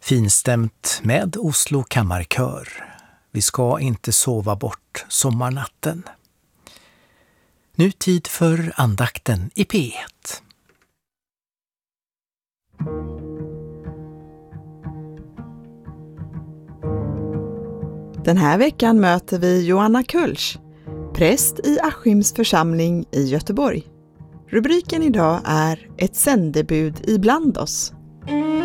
Finstämt med Oslo kammarkör. Vi ska inte sova bort sommarnatten. Nu tid för andakten i P1. Den här veckan möter vi Joanna Kulsch, präst i Askims församling i Göteborg. Rubriken idag är Ett sändebud ibland oss.